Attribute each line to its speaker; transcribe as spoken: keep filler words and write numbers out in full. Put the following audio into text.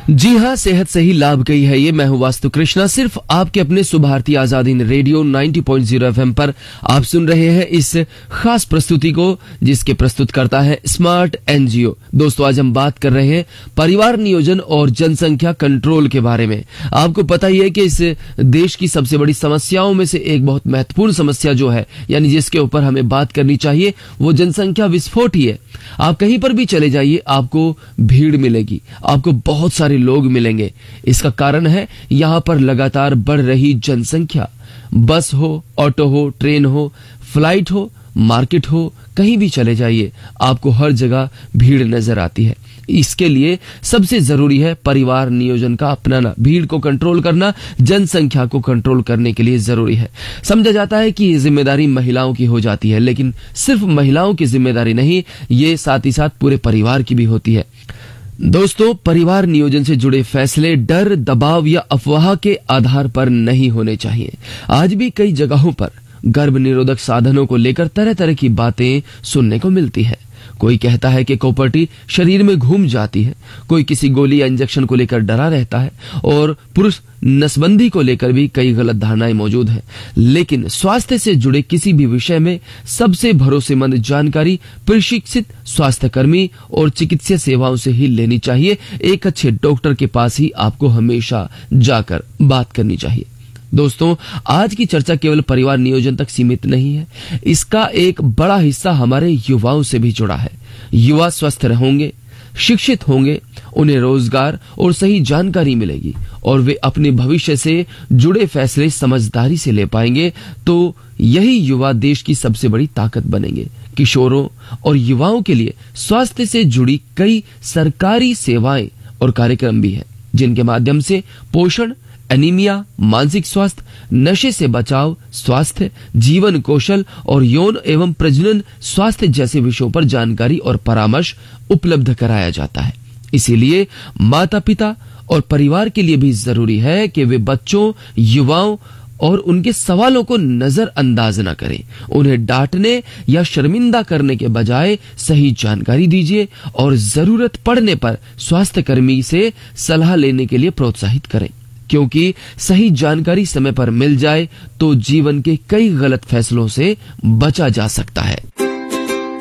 Speaker 1: जी हाँ, सेहत से ही लाभ कही है ये। मैं हूँ वास्तु कृष्णा, सिर्फ आपके अपने सुभारती आजादी रेडियो नब्बे पॉइंट शून्य एफएम पर आप सुन रहे हैं इस खास प्रस्तुति को, जिसके प्रस्तुत करता है स्मार्ट एनजीओ। दोस्तों, आज हम बात कर रहे हैं परिवार नियोजन और जनसंख्या कंट्रोल के बारे में। आपको पता ही है कि इस देश की सबसे बड़ी समस्याओं में से एक बहुत महत्वपूर्ण समस्या जो है, यानी जिसके ऊपर हमें बात करनी चाहिए, वो जनसंख्या विस्फोट ही है। आप कहीं पर भी चले जाइए, आपको भीड़ मिलेगी, आपको बहुत सारे लोग मिलेंगे। इसका कारण है यहां पर लगातार बढ़ रही जनसंख्या। बस हो, ऑटो हो, ट्रेन हो, फ्लाइट हो, मार्केट हो, कहीं भी चले जाइए, आपको हर जगह भीड़ नजर आती है। इसके लिए सबसे जरूरी है परिवार नियोजन का अपनाना। भीड़ को कंट्रोल करना जनसंख्या को कंट्रोल करने के लिए जरूरी है। समझा जाता है कि ये जिम्मेदारी महिलाओं की हो जाती है, लेकिन सिर्फ महिलाओं की जिम्मेदारी नहीं, ये साथ ही साथ पूरे परिवार की भी होती है। दोस्तों, परिवार नियोजन से जुड़े फैसले डर, दबाव या अफवाह के आधार पर नहीं होने चाहिए। आज भी कई जगहों पर गर्भ निरोधक साधनों को लेकर तरह तरह की बातें सुनने को मिलती है। कोई कहता है कि कॉपर्टी शरीर में घूम जाती है, कोई किसी गोली या इंजेक्शन को लेकर डरा रहता है, और पुरुष नसबंदी को लेकर भी कई गलत धारणाएं मौजूद हैं। लेकिन स्वास्थ्य से जुड़े किसी भी विषय में सबसे भरोसेमंद जानकारी प्रशिक्षित स्वास्थ्यकर्मी और चिकित्सा सेवाओं से ही लेनी चाहिए। एक अच्छे डॉक्टर के पास ही आपको हमेशा जाकर बात करनी चाहिए। दोस्तों, आज की चर्चा केवल परिवार नियोजन तक सीमित नहीं है। इसका एक बड़ा हिस्सा हमारे युवाओं से भी जुड़ा है। युवा स्वस्थ रहेंगे, शिक्षित होंगे, उन्हें रोजगार और सही जानकारी मिलेगी और वे अपने भविष्य से जुड़े फैसले समझदारी से ले पाएंगे, तो यही युवा देश की सबसे बड़ी ताकत बनेंगे। किशोरों और युवाओं के लिए स्वास्थ्य से जुड़ी कई सरकारी सेवाएं और कार्यक्रम भी हैं, जिनके माध्यम से पोषण, एनीमिया, मानसिक स्वास्थ्य, नशे से बचाव, स्वास्थ्य, जीवन कौशल और यौन एवं प्रजनन स्वास्थ्य जैसे विषयों पर जानकारी और परामर्श उपलब्ध कराया जाता है। इसीलिए माता पिता और परिवार के लिए भी जरूरी है कि वे बच्चों, युवाओं और उनके सवालों को नजरअंदाज न करें। उन्हें डांटने या शर्मिंदा करने के बजाय सही जानकारी दीजिए और जरूरत पड़ने पर स्वास्थ्य कर्मी से सलाह लेने के लिए प्रोत्साहित करें, क्योंकि सही जानकारी समय पर मिल जाए तो जीवन के कई गलत फैसलों से बचा जा सकता है।